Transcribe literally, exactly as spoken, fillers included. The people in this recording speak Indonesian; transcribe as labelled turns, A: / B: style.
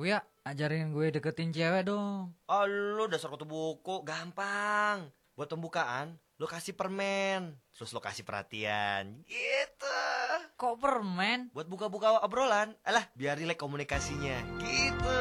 A: Kuya, ajarin gue deketin cewek dong.
B: Oh, lu dasar kutu buku, gampang. Buat pembukaan, lu kasih permen, terus lu kasih perhatian. Gitu.
A: Kok permen?
B: Buat buka-buka obrolan, alah biar rileks komunikasinya. Gitu.